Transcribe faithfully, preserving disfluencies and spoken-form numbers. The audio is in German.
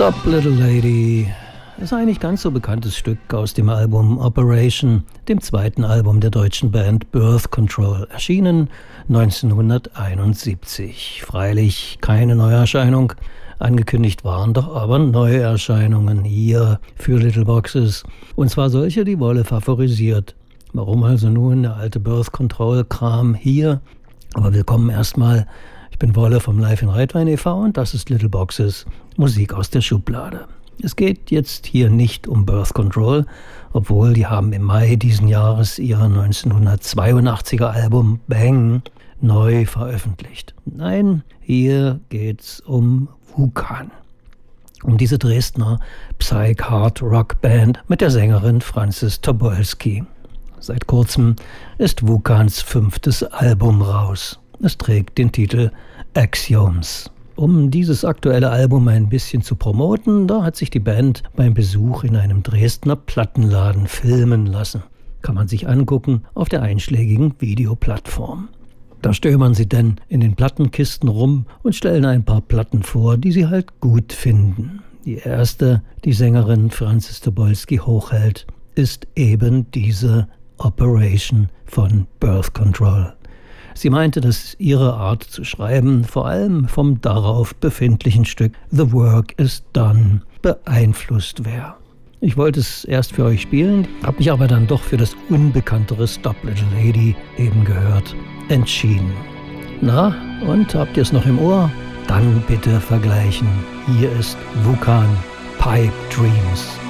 Stop Little Lady ist ein nicht ganz so bekanntes Stück aus dem Album Operation, dem zweiten Album der deutschen Band Birth Control, erschienen neunzehnhunderteinundsiebzig. Freilich keine Neuerscheinung, angekündigt waren doch aber Neuerscheinungen hier für Little Boxes, und zwar solche, die Wolle favorisiert. Warum also nun der alte Birth Control Kram hier? Aber willkommen erstmal. Ich bin Wolle vom Live in Reitwein e V und das ist Little Boxes, Musik aus der Schublade. Es geht jetzt hier nicht um Birth Control, obwohl die haben im Mai diesen Jahres ihr neunzehnhundertzweiundachtziger Album Bang neu veröffentlicht. Nein, hier geht's um Wukan. Um diese Dresdner Psych-Hard-Rock-Band mit der Sängerin Frances Tobolski. Seit kurzem ist Wukans fünftes Album raus. Es trägt den Titel Axioms. Um dieses aktuelle Album ein bisschen zu promoten, da hat sich die Band beim Besuch in einem Dresdner Plattenladen filmen lassen. Kann man sich angucken auf der einschlägigen Videoplattform. Da stöbern sie denn in den Plattenkisten rum und stellen ein paar Platten vor, die sie halt gut finden. Die erste, die Sängerin Frances Tobolski hochhält, ist eben diese Operation von Birth Control. Sie meinte, dass ihre Art zu schreiben vor allem vom darauf befindlichen Stück The Work is Done beeinflusst wäre. Ich wollte es erst für euch spielen, habe mich aber dann doch für das unbekanntere Stop Little Lady eben gehört entschieden. Na, und habt ihr es noch im Ohr? Dann bitte vergleichen. Hier ist Wukan, Pipe Dreams.